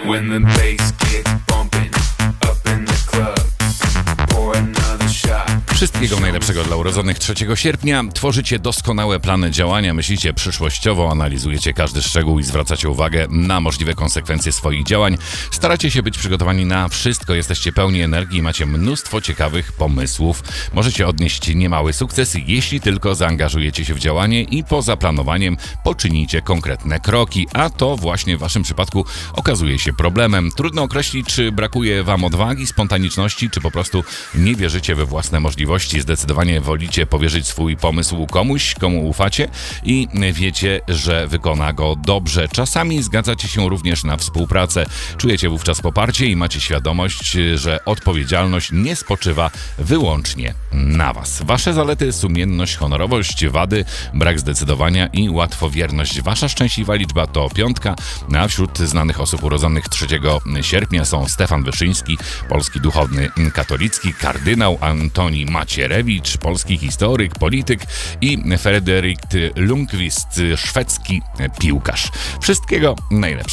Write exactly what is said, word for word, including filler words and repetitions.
When the bass gets bumping up in the club, pour another shot. Wszystkiego najlepszego dla urodzonych trzeciego sierpnia. Tworzycie doskonałe plany działania, myślicie przyszłościowo, analizujecie każdy szczegół i zwracacie uwagę na możliwe konsekwencje swoich działań. Staracie się być przygotowani na wszystko, jesteście pełni energii i macie mnóstwo ciekawych pomysłów. Możecie odnieść niemały sukces, jeśli tylko zaangażujecie się w działanie i poza planowaniem poczynicie konkretne kroki, a to właśnie w waszym przypadku okazuje się problemem. Trudno określić, czy brakuje wam odwagi, spontaniczności, czy po prostu nie wierzycie we własne możliwości. Zdecydowanie wolicie powierzyć swój pomysł komuś, komu ufacie i wiecie, że wykona go dobrze. Czasami zgadzacie się również na współpracę. Czujecie wówczas poparcie i macie świadomość, że odpowiedzialność nie spoczywa wyłącznie na was. Wasze zalety: sumienność, honorowość, wady, brak zdecydowania i łatwowierność. Wasza szczęśliwa liczba to piątka, a wśród znanych osób urodzonych trzeciego sierpnia są Stefan Wyszyński, polski duchowny katolicki, kardynał Antoni Macierewicz, polski historyk, polityk i Fredrik Lundqvist, szwedzki piłkarz. Wszystkiego najlepszego.